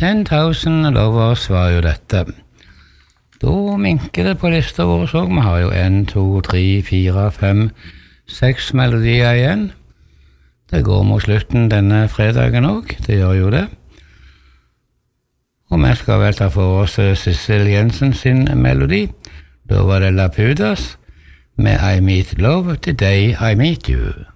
10,000 Lovers var jo dette. Da minker det på lista vår så. Vi har jo 1, 2, 3, 4, 5, 6 melodier igjen. Det går mot slutten denne fredagen også, det gjør jo det. Og vi skal vel ta for oss Sissel Jensen sin melodi. Da var det Lapudas med I Meet Love the Day I Meet You.